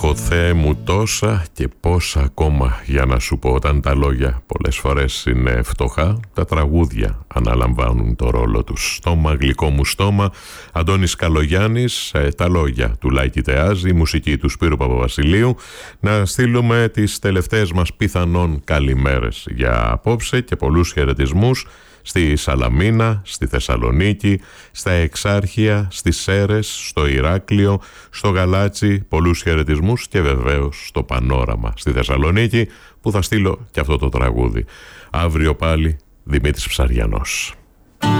Έχω, Θεέ μου, τόσα και πόσα ακόμα για να σου πω. Όταν τα λόγια πολλές φορές είναι φτωχά, τα τραγούδια αναλαμβάνουν το ρόλο τους. Στόμα, γλυκό μου στόμα, Αντώνης Καλογιάννης, τα λόγια του Λάκη Τεάζη, η μουσική του Σπύρου Παπαβασιλείου. Να στείλουμε τις τελευταίες μας πιθανόν καλημέρες για απόψε και πολλούς χαιρετισμούς στη Σαλαμίνα, στη Θεσσαλονίκη, στα Εξάρχεια, στις Σέρρες, στο Ηράκλειο, στο Γαλάτσι, πολλούς χαιρετισμούς και βεβαίως στο Πανόραμα στη Θεσσαλονίκη, που θα στείλω και αυτό το τραγούδι. Αύριο πάλι Δημήτρης Ψαριανός.